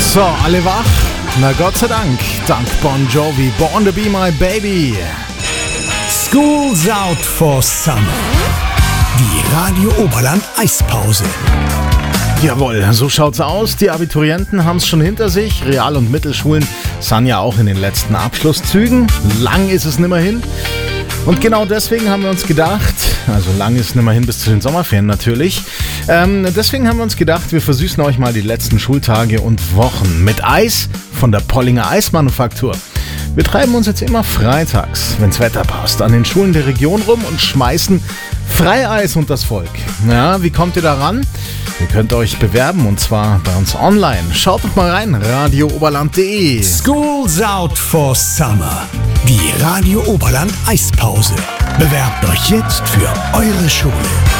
So, alle wach? Na Gott sei Dank. Dank Bon Jovi, Born to Be My Baby. School's out for summer. Die Radio Oberland Eispause. Jawohl, so schaut's aus. Die Abiturienten haben's schon hinter sich. Real- und Mittelschulen sind ja auch in den letzten Abschlusszügen. Lang ist es nimmer hin. Und genau deswegen haben wir uns gedacht, also lang ist nimmer hin bis zu den Sommerferien natürlich, deswegen haben wir uns gedacht, wir versüßen euch mal die letzten Schultage und Wochen mit Eis von der Pollinger Eismanufaktur. Wir treiben uns jetzt immer freitags, wenn's Wetter passt, an den Schulen der Region rum und schmeißen Freieis unters Volk. Ja, wie kommt ihr da ran? Ihr könnt euch bewerben und zwar bei uns online. Schaut doch mal rein, radiooberland.de. School's out for summer. Die Radio Oberland Eispause. Bewerbt euch jetzt für eure Schule.